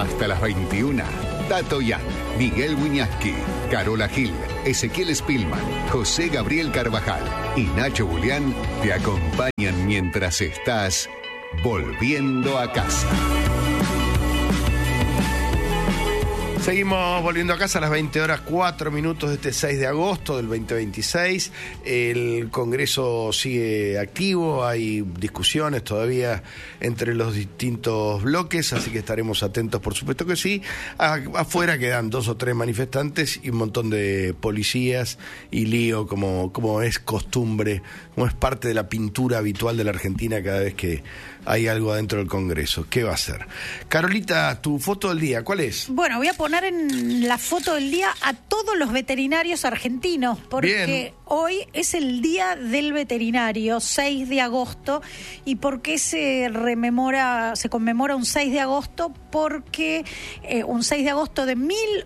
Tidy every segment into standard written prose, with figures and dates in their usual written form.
Hasta las 21. Tato Yan, Miguel Wiñaski, Carola Gil, Ezequiel Spillman, José Gabriel Carvajal y Nacho Julián te acompañan mientras estás volviendo a casa. Seguimos volviendo a casa a las 20:04 de este 6 de agosto del 2026. El Congreso sigue activo, hay discusiones todavía entre los distintos bloques, así que estaremos atentos, por supuesto que sí. Afuera quedan 2 o 3 manifestantes y un montón de policías y lío, como es costumbre, como es parte de la pintura habitual de la Argentina cada vez que hay algo adentro del Congreso. ¿Qué va a hacer? Carolita, tu foto del día, ¿cuál es? Bueno, voy a poner en la foto del día a todos los veterinarios argentinos, porque Bien. Hoy es el Día del Veterinario, 6 de agosto. ¿Y por qué se conmemora un 6 de agosto? Porque un 6 de agosto de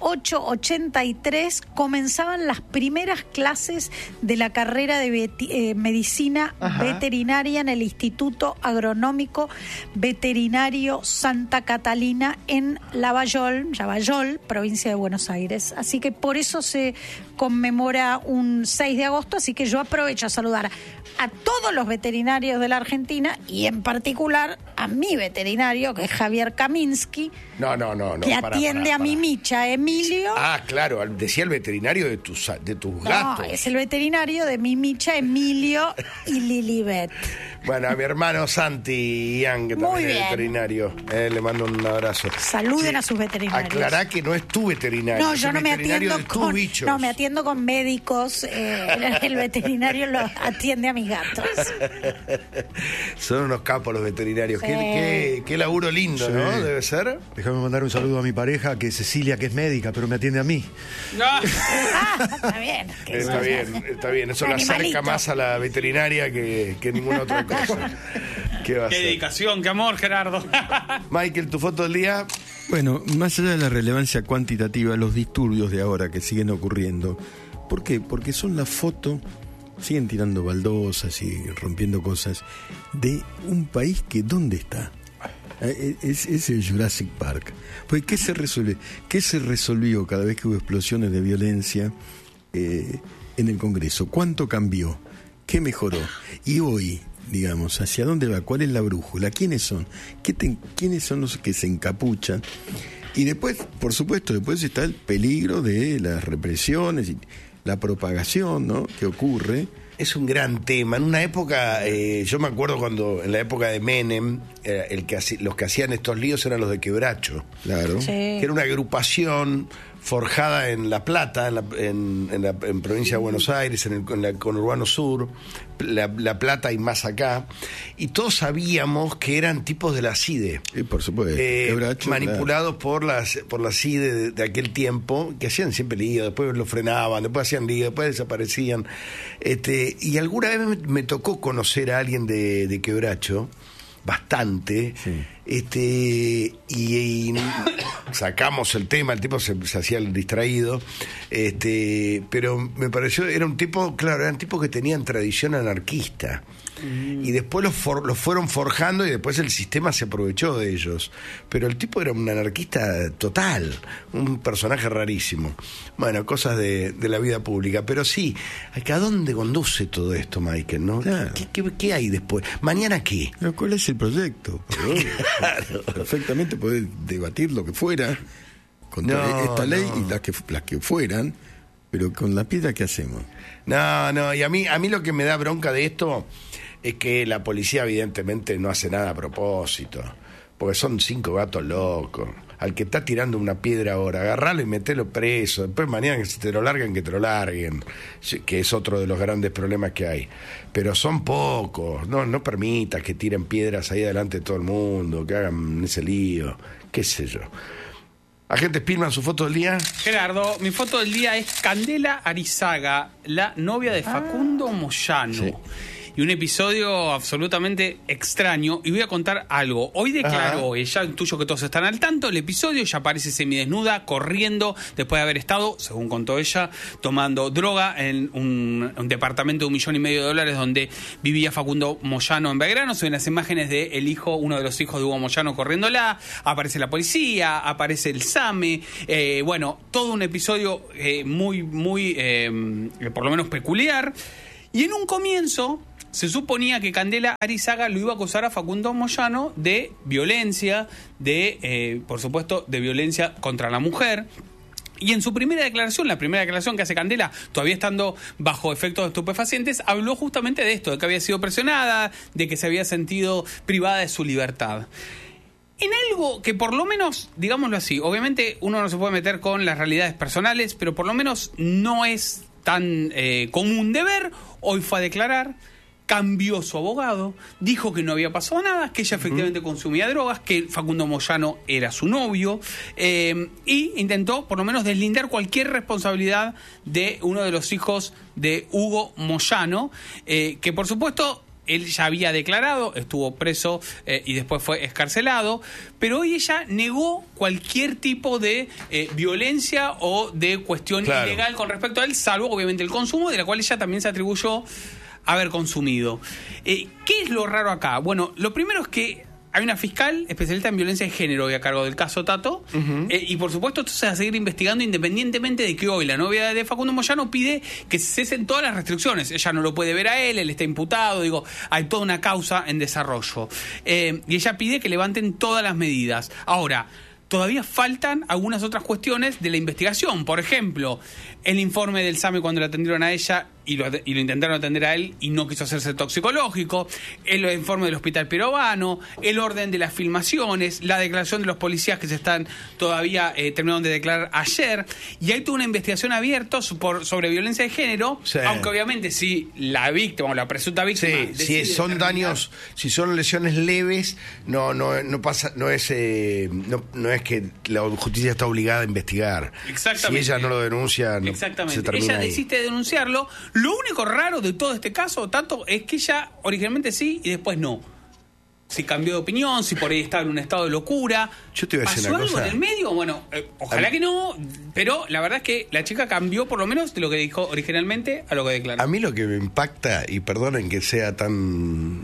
1883 comenzaban las primeras clases de la carrera de medicina veterinaria en el Instituto Agronómico Veterinario Santa Catalina en Lavallol, provincia de Buenos Aires. Así que por eso se conmemora un 6 de agosto, así que yo aprovecho a saludar a todos los veterinarios de la Argentina y en particular a mi veterinario, que es Javier Kaminsky, que atiende a mi micha, Emilio. Ah, claro, decía el veterinario de tus gatos. No, es el veterinario de mi micha, Emilio y Lilibet. Bueno, a mi hermano Santi Yang, que también es veterinario, le mando un abrazo. Saluden a sus veterinarios. Aclará que no es tu veterinario. No, yo no me atiendo con bichos. No, me atiendo con médicos. El veterinario lo atiende a mis gatos. Son unos capos los veterinarios. Sí. Qué laburo lindo, sí. ¿No? Debe ser. Déjame mandar un saludo a mi pareja, que es Cecilia, que es médica, pero me atiende a mí. No. Está bien. Está bien. Eso lo acerca más a la veterinaria que ninguna otra cosa. Qué dedicación, qué amor, Gerardo. Michael, tu foto del día. Bueno, más allá de la relevancia cuantitativa, los disturbios de ahora que siguen ocurriendo. ¿Por qué? Porque son la foto, siguen tirando baldosas y rompiendo cosas, de un país que ¿dónde está? Es el Jurassic Park. Pues ¿qué se resuelve? ¿Qué se resolvió cada vez que hubo explosiones de violencia en el Congreso? ¿Cuánto cambió? ¿Qué mejoró? Y hoy, digamos, ¿hacia dónde va? ¿Cuál es la brújula? ¿Quiénes son? ¿Quiénes son los que se encapuchan? Y después, por supuesto, después está el peligro de las represiones y la propagación, ¿no?, que ocurre. Es un gran tema. En una época, yo me acuerdo cuando, en la época de Menem, los que hacían estos líos eran los de Quebracho. Claro. Sí. Que era una agrupación forjada en La Plata, en provincia de Buenos Aires, en el conurbano sur, la Plata y más acá, y todos sabíamos que eran tipos de la CIDE, por supuesto, Quebracho, manipulados por la CIDE de aquel tiempo, que hacían siempre lío, después lo frenaban, después hacían lío, después desaparecían. Y alguna vez me tocó conocer a alguien de Quebracho, bastante, sí. Y sacamos el tema, el tipo se hacía el distraído, pero me pareció, eran tipos que tenían tradición anarquista, y después los fueron forjando y después el sistema se aprovechó de ellos, pero el tipo era un anarquista total, un personaje rarísimo. Bueno, cosas de la vida pública, pero sí, ¿a dónde conduce todo esto, Michael? ¿No? Claro. ¿Qué hay después? ¿Mañana qué? ¿Cuál es el proyecto? Claro. Perfectamente poder debatir lo que fuera contra esta ley y las que fueran, pero con la piedra, ¿qué hacemos? No, y a mí lo que me da bronca de esto es que la policía evidentemente no hace nada a propósito, porque son 5 gatos locos. Al que está tirando una piedra ahora, agarralo y metelo preso, después mañana que se te lo larguen, que es otro de los grandes problemas que hay. Pero son pocos, no permitas que tiren piedras ahí delante de todo el mundo, que hagan ese lío, qué sé yo. Agente Spillman, su foto del día. Gerardo, mi foto del día es Candela Arizaga, la novia de Facundo Moyano. Sí. y un episodio absolutamente extraño. Y voy a contar algo. Hoy declaró ella, intuyo que todos están al tanto, el episodio, ella aparece semidesnuda, corriendo, después de haber estado, según contó ella, tomando droga en un departamento de $1,5 millones donde vivía Facundo Moyano en Belgrano. Se ven las imágenes de el hijo, uno de los hijos de Hugo Moyano corriéndola, aparece la policía, aparece el SAME, bueno, todo un episodio muy, por lo menos peculiar. Y en un comienzo se suponía que Candela Arizaga lo iba a acusar a Facundo Moyano de violencia, por supuesto, de violencia contra la mujer. Y en su primera declaración, la primera declaración que hace Candela, todavía estando bajo efectos de estupefacientes, habló justamente de esto, de que había sido presionada, de que se había sentido privada de su libertad. En algo que por lo menos, digámoslo así, obviamente uno no se puede meter con las realidades personales, pero por lo menos no es tan común de ver, hoy fue a declarar, cambió su abogado, dijo que no había pasado nada, que ella efectivamente consumía drogas, que Facundo Moyano era su novio, y intentó por lo menos deslindar cualquier responsabilidad de uno de los hijos de Hugo Moyano, que por supuesto él ya había declarado, estuvo preso y después fue excarcelado, pero hoy ella negó cualquier tipo de violencia o de cuestión ilegal con respecto a él, salvo obviamente el consumo, de la cual ella también se atribuyó haber consumido. ¿Qué es lo raro acá? Bueno, lo primero es que hay una fiscal especialista en violencia de género hoy a cargo del caso Tato, y por supuesto esto se va a seguir investigando independientemente de que hoy la novia de Facundo Moyano pide que se cesen todas las restricciones. Ella no lo puede ver a él está imputado, hay toda una causa en desarrollo. Y ella pide que levanten todas las medidas. Ahora, todavía faltan algunas otras cuestiones de la investigación. Por ejemplo, el informe del SAME cuando la atendieron a ella y lo intentaron atender a él y no quiso hacerse toxicológico, el informe del Hospital Pirovano, el orden de las filmaciones, la declaración de los policías que se están todavía terminaron de declarar ayer, y hay toda una investigación abierta sobre violencia de género, aunque obviamente si la víctima o la presunta víctima si son daños, si son lesiones leves, no pasa, no es que la justicia está obligada a investigar. Exactamente. Si ella no lo denuncia, exactamente. Se termina ella ahí. desiste de denunciarlo. Lo único raro de todo este caso, Tato, es que ella originalmente sí y después no. Si cambió de opinión, si por ahí estaba en un estado de locura. Yo te iba a decir ¿Pasó una algo cosa en el medio? Bueno, ojalá que no, pero la verdad es que la chica cambió por lo menos de lo que dijo originalmente a lo que declaró. A mí lo que me impacta, y perdonen que sea tan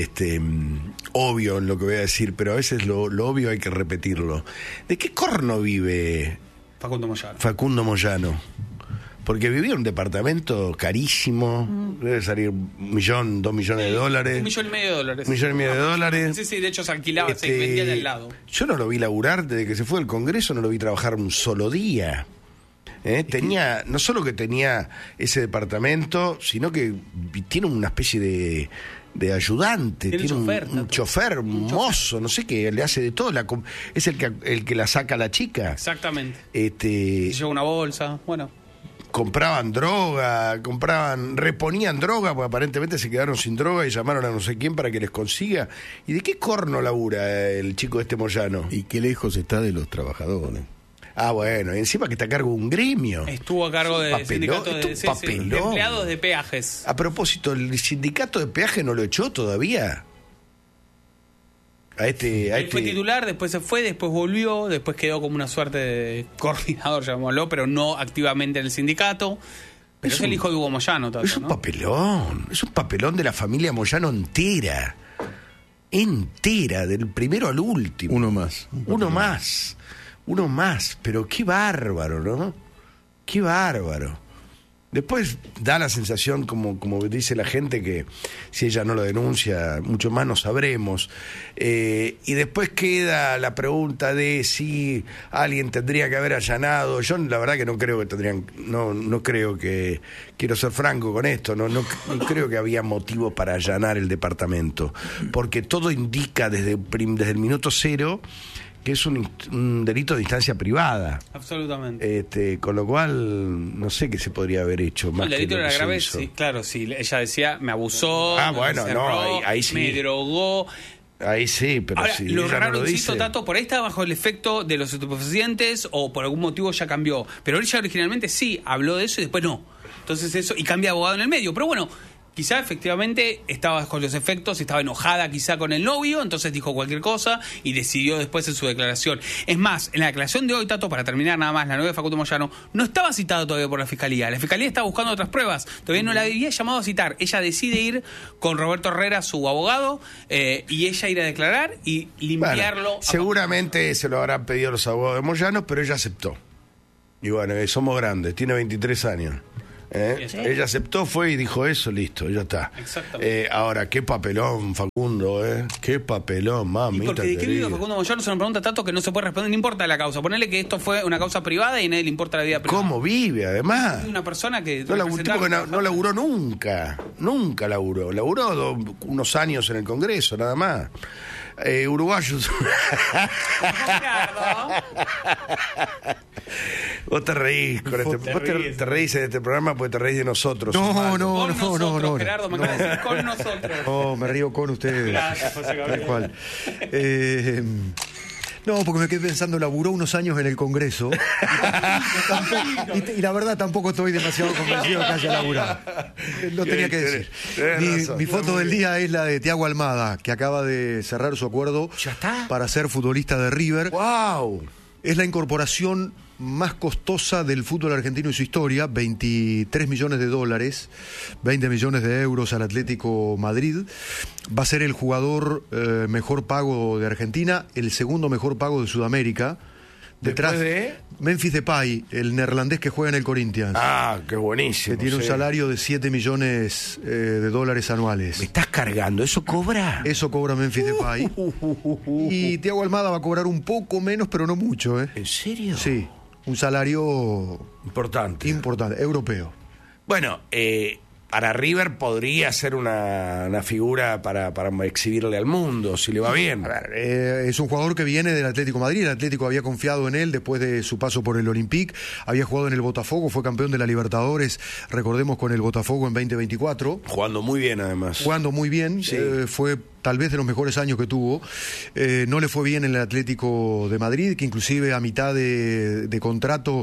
obvio en lo que voy a decir, pero a veces lo obvio hay que repetirlo. ¿De qué corno vive Facundo Moyano? Porque vivía en un departamento carísimo, debe salir $1 millón, $2 millones de dólares. $1,5 millones. $1,5 millones. Sí, de hecho se alquilaba, se vendía del lado. Yo no lo vi laburar desde que se fue del Congreso, no lo vi trabajar un solo día. Tenía, no solo que tenía ese departamento, sino que tiene una especie de ayudante, tiene un chofer, un mozo, no sé qué, le hace de todo, es el que la saca a la chica. Exactamente. Se lleva una bolsa, bueno. Compraban droga, reponían droga, porque aparentemente se quedaron sin droga y llamaron a no sé quién para que les consiga. ¿Y de qué corno labura el chico Moyano? Y qué lejos está de los trabajadores. Ah, bueno, y encima que está a cargo de un gremio. Estuvo a cargo del sindicato de empleados de peajes. A propósito, ¿el sindicato de peaje no lo echó todavía? Él fue titular, después se fue, después volvió, después quedó como una suerte de coordinador, llamémoslo, pero no activamente en el sindicato. Pero es el hijo de Hugo Moyano todavía, es un papelón de la familia Moyano entera, del primero al último. Uno más, pero qué bárbaro, ¿no? Qué bárbaro. Después da la sensación, como dice la gente, que si ella no lo denuncia, mucho más no sabremos. Y después queda la pregunta de si alguien tendría que haber allanado. Yo la verdad que no creo que tendrían, no creo que, quiero ser franco con esto, no creo que había motivo para allanar el departamento, porque todo indica desde el minuto cero que es un delito de instancia privada. Absolutamente. Con lo cual, no sé qué se podría haber hecho más. El delito era grave, sí, claro, sí. Ella decía, me abusó, ahí sí. Me drogó. Ahí sí, pero ahora, sí. Lo raro, insisto, Tato, por ahí está bajo el efecto de los estupefacientes o por algún motivo ya cambió. Pero ella originalmente sí habló de eso y después no. Entonces eso, y cambia abogado en el medio. Pero bueno, quizá efectivamente estaba con los efectos, estaba enojada quizá con el novio, entonces dijo cualquier cosa y decidió después en su declaración. Es más, en la declaración de hoy, Tato, para terminar nada más, la novia de Facundo Moyano no estaba citada todavía por la Fiscalía. La Fiscalía estaba buscando otras pruebas, todavía no la había llamado a citar. Ella decide ir con Roberto Herrera, su abogado, y ella ir a declarar y limpiarlo. Bueno, seguramente se lo habrán pedido los abogados de Moyano, pero ella aceptó. Y bueno, somos grandes, tiene 23 años. Sí. Ella aceptó, fue y dijo eso, listo, ya está. Exactamente. Ahora, qué papelón, Facundo, qué papelón, Y mamita porque de qué querida. vive Facundo Moyano se nos pregunta, Tato, que no se puede responder, no importa la causa. Ponele que esto fue una causa privada y a nadie le importa la vida privada. ¿Cómo vive, además? Es una persona que... No laburó nunca laburó. Laburó unos años en el Congreso, nada más. Uruguayos. Vos te reís con te reís en este programa porque te reís de nosotros. No. Gerardo, me acaba de decir con nosotros. No, me río con ustedes. Gracias, José Gabriel. Tal cual. No, porque me quedé pensando, laburó unos años en el Congreso y la verdad tampoco estoy demasiado convencido de que haya laburado. Lo tenía que decir. Mi foto del día es la de Thiago Almada, que acaba de cerrar su acuerdo para ser futbolista de River. ¡Wow! Es la incorporación más costosa del fútbol argentino en su historia, 23 millones de dólares, 20 millones de euros al Atlético Madrid. Va a ser el jugador mejor pago de Argentina, el segundo mejor pago de Sudamérica. Detrás de Memphis Depay, el neerlandés que juega en el Corinthians. Ah, qué buenísimo. Que tiene un salario de 7 millones de dólares anuales. ¿Me estás cargando? ¿Eso cobra? Eso cobra Memphis Depay. Y Thiago Almada va a cobrar un poco menos, pero no mucho, ¿En serio? Sí, un salario importante, europeo. Bueno, para River podría ser una figura para exhibirle al mundo, si le va bien. A ver, es un jugador que viene del Atlético de Madrid. El Atlético había confiado en él después de su paso por el Olympique. Había jugado en el Botafogo, fue campeón de la Libertadores, recordemos, con el Botafogo en 2024. Jugando muy bien, además. Jugando muy bien, sí. Fue tal vez de los mejores años que tuvo. No le fue bien en el Atlético de Madrid, que inclusive a mitad de contrato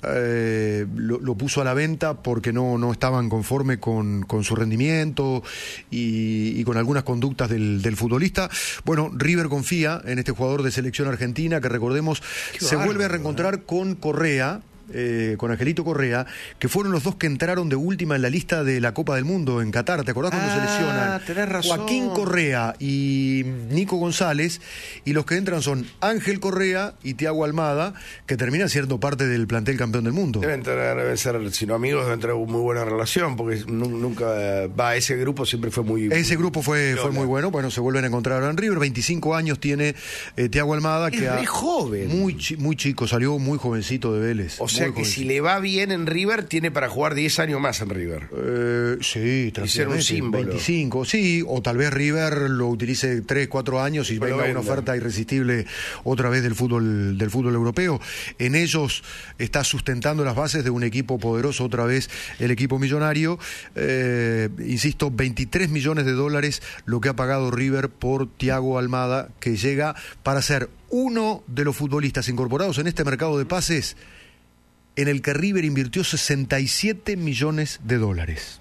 lo puso a la venta porque no estaban conforme con su rendimiento y con algunas conductas del futbolista. Bueno, River confía en este jugador de selección argentina que, recordemos, se vuelve a reencontrar con Correa, con Angelito Correa, que fueron los dos que entraron de última en la lista de la Copa del Mundo en Qatar. ¿Te acordás cuando se lesionan? Tenés razón. Joaquín Correa y Nico González, y los que entran son Ángel Correa y Thiago Almada, que terminan siendo parte del plantel campeón del mundo. Deben ser, si no amigos, deben tener muy buena relación, porque nunca ese grupo siempre fue muy... Ese grupo fue muy bueno. Bueno, se vuelven a encontrar en River. 25 años tiene Thiago Almada, es que muy joven. Muy chico, salió muy jovencito de Vélez. O sea que si le va bien en River, tiene para jugar 10 años más en River. Sí, y ser un símbolo. 25, sí, o tal vez River lo utilice 3, 4 años y venga una oferta irresistible otra vez del fútbol europeo. En ellos está sustentando las bases de un equipo poderoso, otra vez el equipo millonario. Insisto, 23 millones de dólares lo que ha pagado River por Thiago Almada, que llega para ser uno de los futbolistas incorporados en este mercado de pases en el que River invirtió 67 millones de dólares.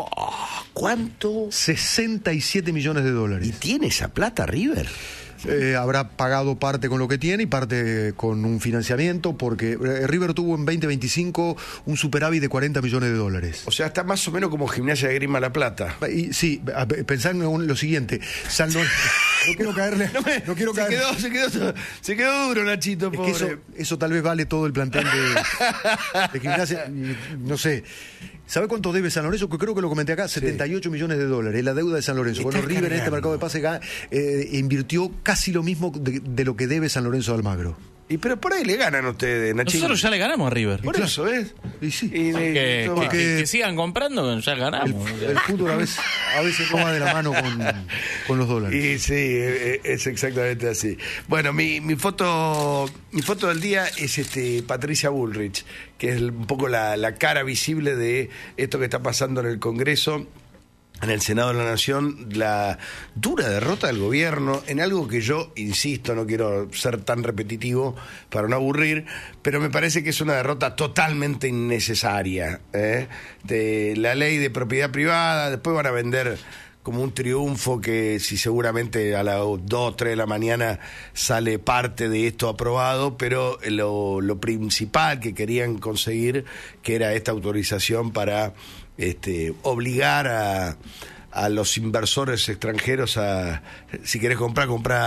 ¿Cuánto? 67 millones de dólares. ¿Y tiene esa plata River? Habrá pagado parte con lo que tiene y parte con un financiamiento, porque River tuvo en 2025 un superávit de 40 millones de dólares. O sea, está más o menos como Gimnasia de Grima La Plata. Y, sí, pensá en lo siguiente. San Lorenzo. No quiero caerle. No quiero caerle. Se quedó duro, Nachito, pobre. Es que eso tal vez vale todo el plantel de Gimnasia. No sé. ¿Sabe cuánto debe San Lorenzo? Que creo que lo comenté acá, 78 millones de dólares, la deuda de San Lorenzo. Bueno, River en este mercado de pase invirtió casi lo mismo de lo que debe San Lorenzo de Almagro. Pero por ahí le ganan ustedes, Nachito. Nosotros ya le ganamos a River. Por eso, ¿ves? Y sí. Que sigan comprando, ya ganamos. El fútbol a veces no va de la mano con los dólares. Y sí, es exactamente así. Bueno, mi foto del día es Patricia Bullrich, que es un poco la cara visible de esto que está pasando en el Congreso. en el Senado de la Nación la dura derrota del gobierno en algo que yo, insisto, no quiero ser tan repetitivo para no aburrir, pero me parece que es una derrota totalmente innecesaria, de la ley de propiedad privada. Después van a vender como un triunfo que si seguramente a las 2, 3 de la mañana sale parte de esto aprobado, pero lo principal que querían conseguir, que era esta autorización para obligar a los inversores extranjeros a, si querés comprar,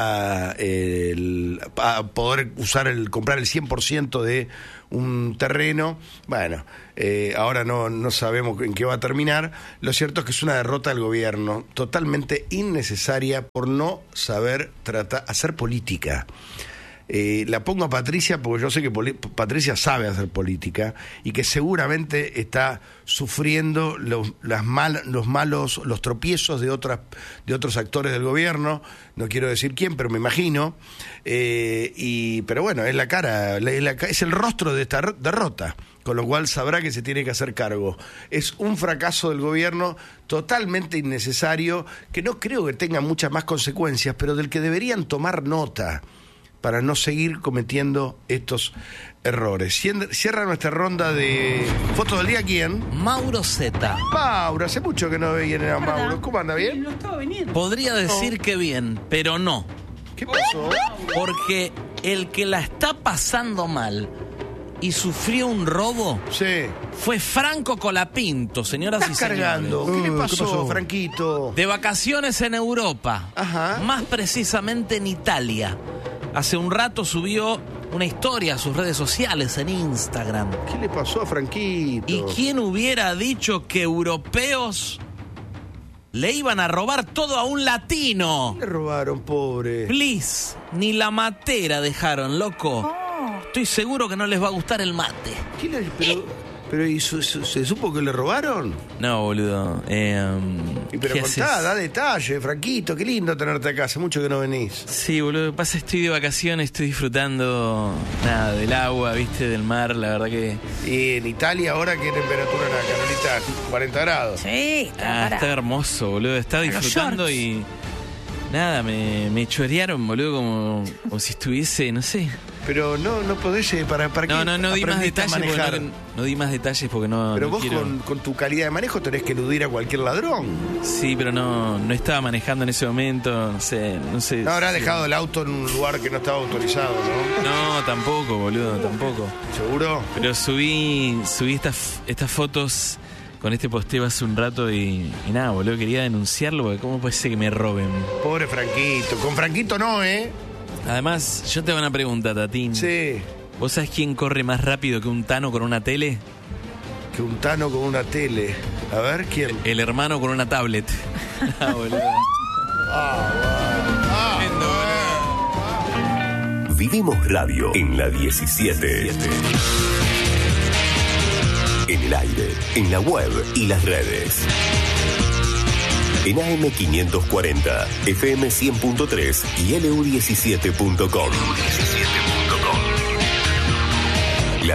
a poder comprar el 100% de un terreno. Bueno, ahora no sabemos en qué va a terminar. Lo cierto es que es una derrota del gobierno totalmente innecesaria por no saber hacer política. La pongo a Patricia porque yo sé que Patricia sabe hacer política y que seguramente está sufriendo los tropiezos de otros actores del gobierno. No quiero decir quién, pero me imagino. Pero bueno, es la cara, es el rostro de esta derrota, con lo cual sabrá que se tiene que hacer cargo. Es un fracaso del gobierno totalmente innecesario, que no creo que tenga muchas más consecuencias, pero del que deberían tomar nota para no seguir cometiendo estos errores. Cierra nuestra ronda de fotos del día. ¿Quién? Mauro Zeta. Mauro, hace mucho que no viene a Mauro. ¿Cómo anda? ¿Bien? No estaba viniendo. Podría decir que bien, pero no. ¿Qué pasó? Porque el que la está pasando mal y sufrió un robo Sí. fue Franco Colapinto, señoras y Estás señores. cargando. ¿Qué le pasó, Franquito? De vacaciones en Europa, Ajá. más precisamente en Italia. Hace un rato subió una historia a sus redes sociales en Instagram. ¿Qué le pasó a Franquito? ¿Y quién hubiera dicho que europeos le iban a robar todo a un latino? Le robaron, pobre. Please, ni la matera dejaron, loco. Estoy seguro que no les va a gustar el mate. Pero ¿y se supo que le robaron? No, boludo. Pero contá, da detalles, Franquito, qué lindo tenerte acá, hace mucho que no venís. Sí, boludo, lo que pasa es que estoy de vacaciones, estoy disfrutando del agua, viste, del mar, la verdad que... Y en Italia ahora, ¿qué temperatura era, Carolita? 40 grados. Sí, está hermoso, boludo, estaba disfrutando y... Nada, me chorearon, boludo, como si estuviese, no sé... Pero no podés, ¿para qué No di más detalles porque no di más detalles porque no. Pero no vos quiero... con tu calidad de manejo tenés que eludir a cualquier ladrón. Sí, pero no estaba manejando en ese momento, no sé. No habrá dejado el auto en un lugar que no estaba autorizado, ¿no? No, tampoco, boludo, tampoco. ¿Seguro? Pero subí estas fotos con este posteo hace un rato y nada, boludo, quería denunciarlo porque cómo puede ser que me roben. Pobre Franquito. Con Franquito no, ¿eh? Además, yo te hago una pregunta, Tatín. Sí. ¿Vos sabés quién corre más rápido que un Tano con una tele? Que un Tano con una tele. A ver, ¿quién? El hermano con una tablet. Boludo. Vivimos Radio en la 17. En el aire, en la web y las redes. En AM540, FM 100.3 y LU17.com.